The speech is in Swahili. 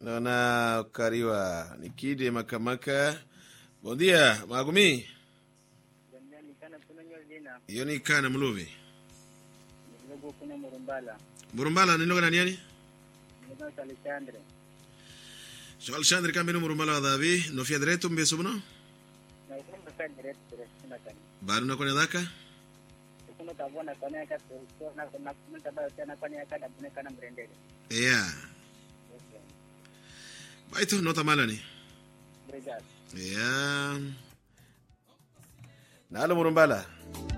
Nona kariwa nikide makamaka. Bom dia, Magumi. Yoni kana mluvi. Murumbala ni lugha nani? So Alexandre kambeno murumbala davi, no fia direto mbeso bno? Baru na kone daka? Yeah. Baito nota malani. Yeah. Nalo murumbala.